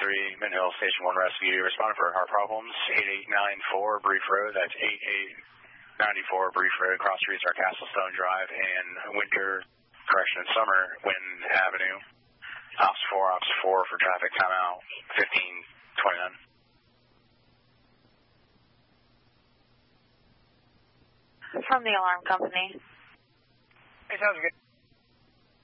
Mint Hill Station 1 Rescue. Responding for heart problems. 8894 Brief Road. That's 8894 Brief Road. Cross streets are Castlestone Drive and Summer Wind Avenue. Ops 4 for traffic timeout 1529. From the alarm company. Hey, sounds good.